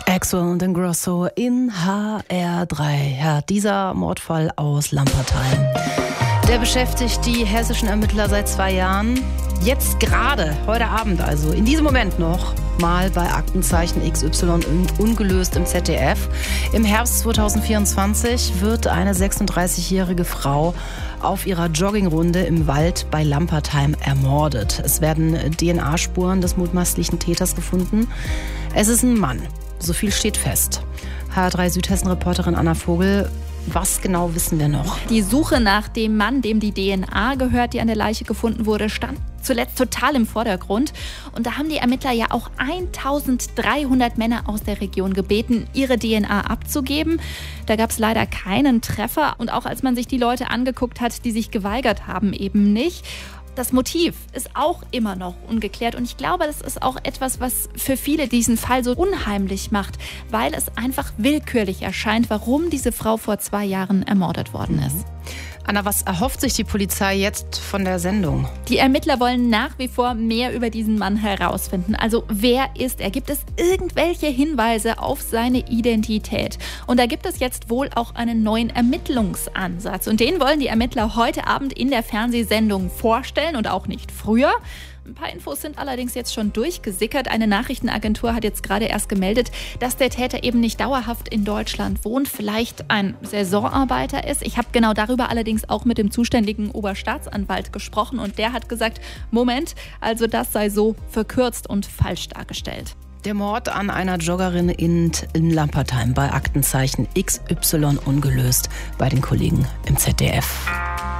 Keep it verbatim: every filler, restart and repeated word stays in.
Axwell und Ingrosso in H R drei. Ja, dieser Mordfall aus Lampertheim. Der beschäftigt die hessischen Ermittler seit zwei Jahren. Jetzt gerade, heute Abend also, in diesem Moment noch mal bei Aktenzeichen X Y ungelöst im Z D F. Im Herbst zweitausendvierundzwanzig wird eine sechsunddreißigjährige Frau auf ihrer Joggingrunde im Wald bei Lampertheim ermordet. Es werden D N A-Spuren des mutmaßlichen Täters gefunden. Es ist ein Mann. So viel steht fest. H R drei Südhessen-Reporterin Anna Vogel, was genau wissen wir noch? Die Suche nach dem Mann, dem die D N A gehört, die an der Leiche gefunden wurde, stand zuletzt total im Vordergrund. Und da haben die Ermittler ja auch eintausenddreihundert Männer aus der Region gebeten, ihre D N A abzugeben. Da gab es leider keinen Treffer. Und auch als man sich die Leute angeguckt hat, die sich geweigert haben, eben nicht. Das Motiv ist auch immer noch ungeklärt und ich glaube, das ist auch etwas, was für viele diesen Fall so unheimlich macht, weil es einfach willkürlich erscheint, warum diese Frau vor zwei Jahren ermordet worden ist. Anna, was erhofft sich die Polizei jetzt von der Sendung? Die Ermittler wollen nach wie vor mehr über diesen Mann herausfinden. Also wer ist er? Gibt es irgendwelche Hinweise auf seine Identität? Und da gibt es jetzt wohl auch einen neuen Ermittlungsansatz. Und den wollen die Ermittler heute Abend in der Fernsehsendung vorstellen und auch nicht früher. Ein paar Infos sind allerdings jetzt schon durchgesickert. Eine Nachrichtenagentur hat jetzt gerade erst gemeldet, dass der Täter eben nicht dauerhaft in Deutschland wohnt, vielleicht ein Saisonarbeiter ist. Ich habe genau darüber allerdings auch mit dem zuständigen Oberstaatsanwalt gesprochen und der hat gesagt, Moment, also das sei so verkürzt und falsch dargestellt. Der Mord an einer Joggerin in, in Lampertheim bei Aktenzeichen X Y ungelöst bei den Kollegen im Z D F.